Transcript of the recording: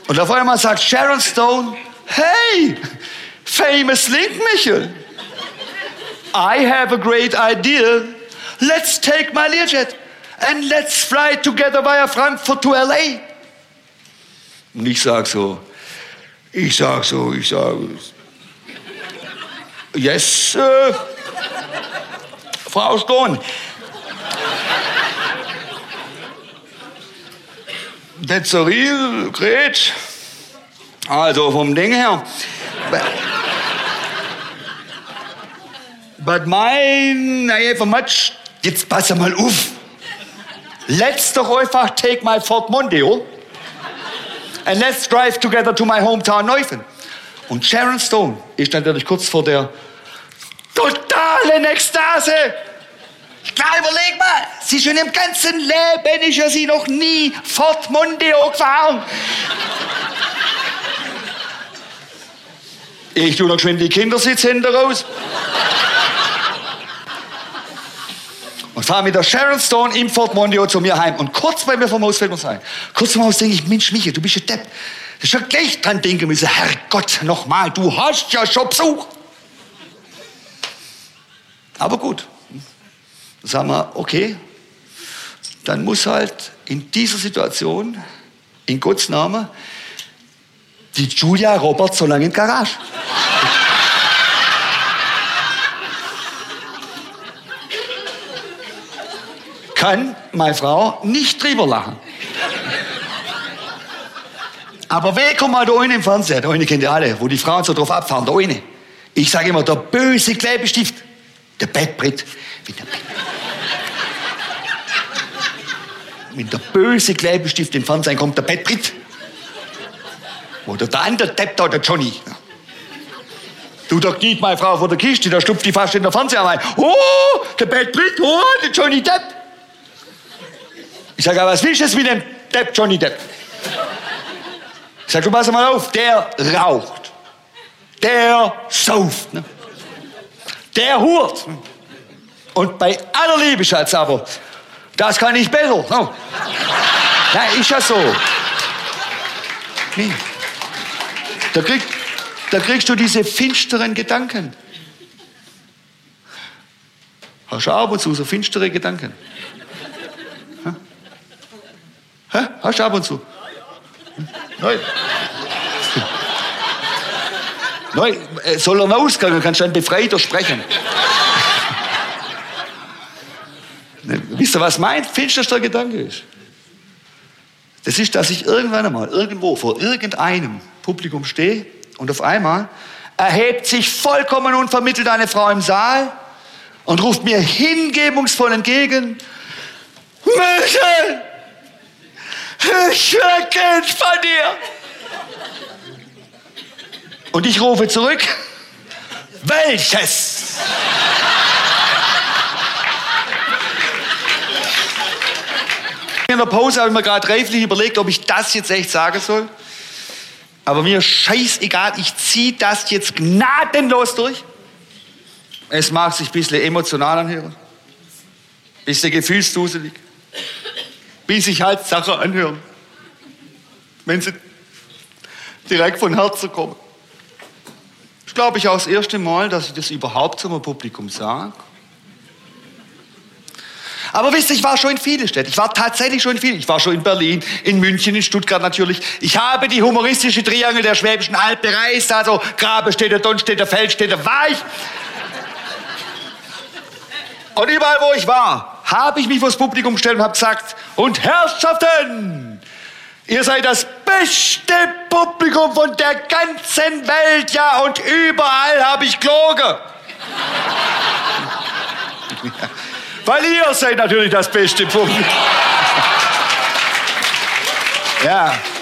Und auf einmal sagt Sharon Stone, hey, famous Link Michel, I have a great idea. Let's take my Learjet and let's fly together via Frankfurt to L.A. Und ich sag yes, Frau Stone. That's a real great. Also vom Ding her. But mine, I have a much. Jetzt pass mal auf. Let's doch einfach take my Ford Mondeo and let's drive together to my hometown Neuffen. Und Sharon Stone ist natürlich kurz vor der totalen Ekstase. Klar, überleg mal, sie schon im ganzen Leben ist ja sie noch nie Ford Mondeo gefahren. Ich tue noch geschwind die Kindersitze hinten raus. Und fahre mit der Sharon Stone im Ford Mondeo zu mir heim. Und kurz bei mir vom Haus fällt mir sein. Kurz vom Haus denke ich, Mensch, Michael, du bist ja Depp. Ich schon gleich dran denken müssen, Herrgott, nochmal, du hast ja schon Besuch. Aber gut. Dann sagen wir, okay, dann muss halt in dieser Situation, in Gottes Namen, die Julia Roberts so lange in die Garage. Kann meine Frau nicht drüber lachen. Aber wer kommt mal da unten im Fernseher? Da unten kennt ihr alle, wo die Frauen so drauf abfahren, da unten. Ich sage immer, der böse Klebestift, der Bettbrett. Wenn der böse Klebestift im Fernsehen kommt, der Bettbrett. Oder der andere Depp da, der Johnny. Du, da kniet meine Frau vor der Kiste, da stupft die fast in der Fernseher rein. Oh, der Bettbrett, oh, der Johnny Depp. Ich sage, was willst du jetzt mit dem Depp, Johnny Depp? Ich sage, du pass mal auf, der raucht. Der sauft. Ne? Der hurt. Und bei aller Liebe, Schatz, aber das kann ich besser. No. Na, ist ja so. Nee. Da kriegst du diese finsteren Gedanken. Hast du ab und zu so finstere Gedanken? Hä? Hast du ab und zu? Nein. Nein, soll er ausgehen, kannst du dann befreiter sprechen. Wisst ihr, was mein finsterster Gedanke ist? Das ist, dass ich irgendwann einmal irgendwo vor irgendeinem Publikum stehe und auf einmal erhebt sich vollkommen unvermittelt eine Frau im Saal und ruft mir hingebungsvoll entgegen: Michael, ich will Kind von dir. Und ich rufe zurück: Welches? In der Pause habe ich mir gerade reiflich überlegt, ob ich das jetzt echt sagen soll. Aber mir scheißegal, ich ziehe das jetzt gnadenlos durch. Es mag sich ein bisschen emotional anhören, ein bisschen gefühlsduselig, bis sich halt Sachen anhören, wenn sie direkt von Herzen kommen. Das glaube ich auch das erste Mal, dass ich das überhaupt zum Publikum sage. Aber wisst ihr, ich war schon in vielen Städten. Ich war tatsächlich schon in vielen. Ich war schon in Berlin, in München, in Stuttgart natürlich. Ich habe die humoristische Triangel der Schwäbischen Alb bereist. Also Grabestädte, Donnstädte, Feldstädte, war ich. Und überall, wo ich war, habe ich mich vors Publikum gestellt und habe gesagt: Und Herrschaften, ihr seid das beste Publikum von der ganzen Welt, ja, und überall habe ich gelogen. Weil ihr seid natürlich das beste Publikum. Ja.